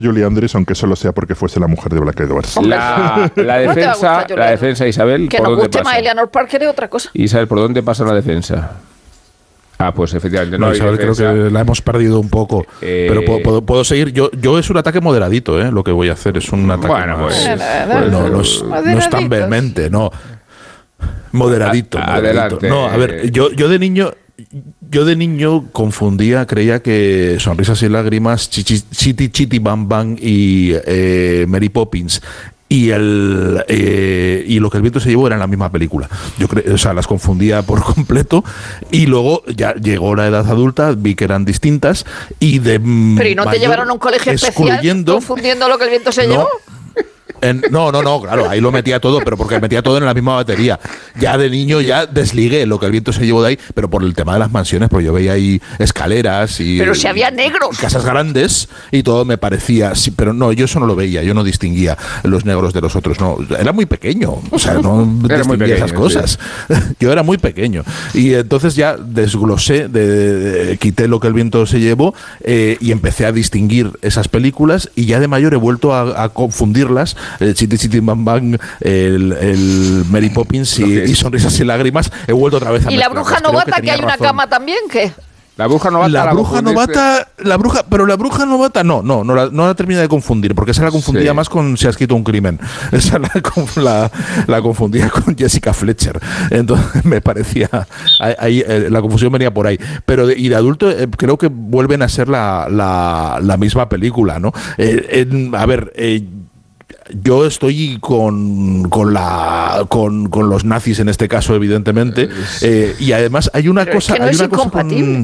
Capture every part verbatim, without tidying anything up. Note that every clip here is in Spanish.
Julie Andrews, aunque solo sea porque fuese la mujer de Black Edwards. La, la defensa, la defensa, Isabel, que ¿por nos dónde guste pasa? más Eleanor Parker es otra cosa. Isabel, ¿por dónde pasa la defensa? Ah, pues efectivamente no, No, hay Isabel, creo defensa. que la hemos perdido un poco. Eh, pero puedo, puedo, puedo seguir. Yo, yo es un ataque moderadito, ¿eh? Lo que voy a hacer es un ataque Bueno, más, pues, pues, no, no, es, no es tan vehemente, no. Moderadito, A, moderadito. adelante. No, a ver, yo, yo de niño... Yo de niño confundía, creía que Sonrisas y Lágrimas, Chichi, Chiti Chiti Bam Bam y eh, Mary Poppins y el eh, y Lo que el viento se llevó eran la misma película. Yo creo, o sea, las confundía por completo y luego ya llegó la edad adulta, vi que eran distintas y de Pero ¿y no te llevaron a un colegio especial confundiendo Lo que el viento se no, llevó? En, no, no, no, claro, ahí lo metía todo, pero porque metía todo en la misma batería. Ya de niño ya desligué Lo que el viento se llevó de ahí, pero por el tema de las mansiones, porque yo veía ahí escaleras y... Pero si había negros. Casas grandes y todo me parecía... Sí, pero no, yo eso no lo veía, yo no distinguía los negros de los otros, no. Era muy pequeño, o sea, no distinguía pequeño, esas cosas. Sí. Yo era muy pequeño. Y entonces ya desglosé, de, de, de, quité Lo que el viento se llevó eh, y empecé a distinguir esas películas y ya de mayor he vuelto a, a confundirlas. El Chiti Chiti Bam Bam, el, el Mary Poppins y, y Sonrisas y Lágrimas, he vuelto otra vez a ¿Y la bruja novata, que, que hay una razón. Cama también? ¿Qué? La bruja novata. La, la bruja novata, la bruja, pero la bruja novata no, no, no la, no la termina de confundir, porque esa la confundía sí. más con Si has escrito un crimen. Esa la, la, la confundía con Jessica Fletcher. Entonces me parecía, ahí, ahí, la confusión venía por ahí. Pero de, y de adulto eh, creo que vuelven a ser la, la, la misma película, ¿no? Eh, en, a ver, eh, yo estoy con, con la con, con los nazis en este caso, evidentemente, eh, y además hay una Pero cosa, es que no hay es una cosa con,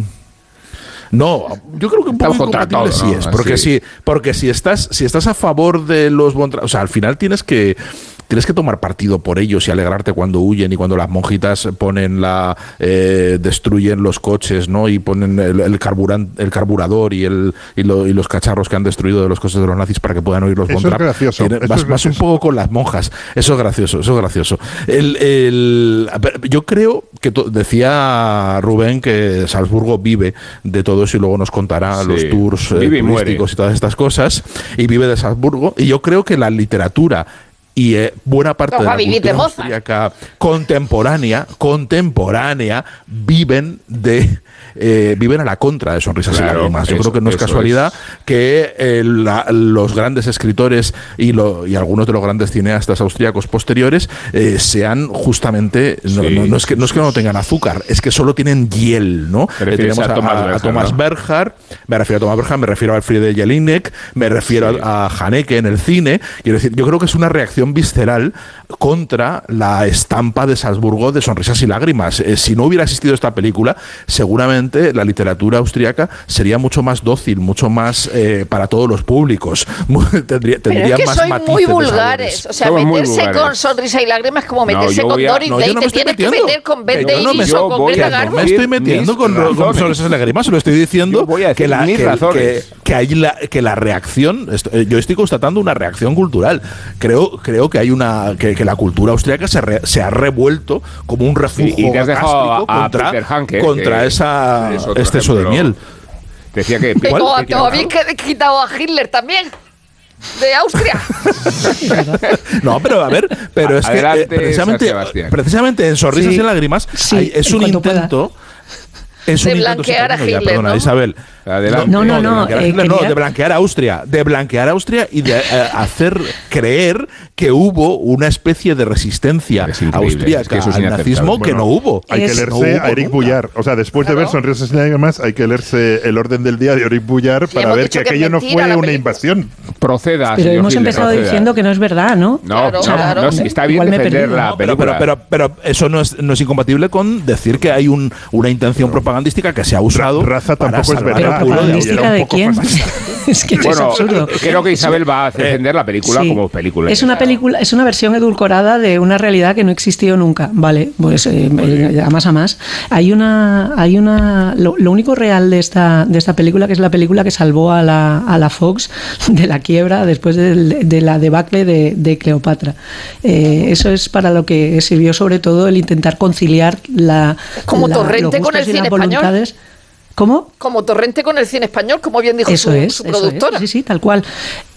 no, yo creo que un poco incompatible sí es, porque si porque si estás si estás a favor de los Bontra, o sea, al final tienes que tienes que tomar partido por ellos y alegrarte cuando huyen y cuando las monjitas ponen la eh, destruyen los coches, ¿no? Y ponen el, el carburante, el carburador y el y, lo, y los cacharros que han destruido de los coches de los nazis para que puedan huir los Bontra. Eso es gracioso. Vas, eso es vas gracioso. un poco con las monjas. Eso es gracioso, eso es gracioso. El, el, yo creo que to, decía Rubén que Salzburgo vive de todo eso y luego nos contará sí. los tours eh, y turísticos y todas estas cosas, y vive de Salzburgo, y yo creo que la literatura y eh, buena parte no, de la cultura cultura austríaca contemporánea, contemporánea viven de eh, viven a la contra de Sonrisas claro, y Lágrimas. Yo eso, creo que no es casualidad es. que eh, la, los grandes escritores y, lo, y algunos de los grandes cineastas austríacos posteriores eh, sean justamente no, sí, no, no, es que, no es que no tengan azúcar, es que solo tienen hiel, ¿no? Eh, tenemos a, a Thomas, a, a Thomas ¿no? Bernhard, me refiero a Thomas Bernhard, me refiero a Friedrich Jelinek, me refiero sí. a, a Haneke en el cine. Quiero decir, yo creo que es una reacción visceral contra la estampa de Salzburgo de Sonrisas y Lágrimas. Eh, si no hubiera existido esta película, seguramente la literatura austríaca sería mucho más dócil, mucho más eh, para todos los públicos. tendría tendría Pero es que más soy matices muy vulgares. O sea, Somos meterse con Sonrisa y Lágrimas es como meterse no, con a, Doris no, Day. No te tienes metiendo. que meter con Ben Davis no o con Greta Garbo. No me estoy metiendo con, con Sonrisas y Lágrimas, lo estoy diciendo que la, que, que, que, hay la, que la reacción, yo estoy constatando una reacción cultural. Creo, creo que hay una que, que la cultura austríaca se, re, se ha revuelto como un refugio y, y te has dejado a, contra, a Hanke, contra que esa exceso de miel. Decía que o a todavía que he quitado a Hitler también de Austria. No, pero a ver, pero es Adelante, que eh, precisamente, precisamente en Sonrisas sí, y Lágrimas sí, hay, es un intento pueda. Es de un blanquear intento, a Hitler, perdona, ¿no? Isabel. Adelante. No, no, no. No, de, eh, no, quería... de blanquear a Austria. De blanquear a Austria y de eh, hacer creer que hubo una especie de resistencia austríaca es que eso es al nazismo bueno, que no hubo. Hay es, que leerse no hubo a Eric Boullard. O sea, después claro. de ver Sonrisas y Lágrimas, hay que leerse El orden del día de Eric Boullard sí, para ver que aquello no fue una invasión. Proceda, Pero hemos Hitler, empezado proceda. diciendo que no es verdad, ¿no? No, claro, no, claro. no, está bien Igual defender la no, película. Pero, pero, pero, pero eso no es, no es incompatible con decir que hay un, una intención propagandística que se ha usado. Raza tampoco es verdad. ¿Pero propagandística de quién? Es que bueno, es absurdo. Creo que Isabel va a defender la película sí. como película. Es una película, es una versión edulcorada de una realidad que no existió nunca. Vale, pues eh, eh, a más a más. Hay una, hay una. Lo, lo único real de esta, de esta película, que es la película que salvó a la, a la Fox de la quiebra después de, de la debacle de, de Cleopatra. Eh, eso es para lo que sirvió sobre todo el intentar conciliar la. Como la, Torrente con el cine español. ¿Cómo? Como Torrente con el cine español, como bien dijo eso su, es, su productora. Es, sí, sí, tal cual.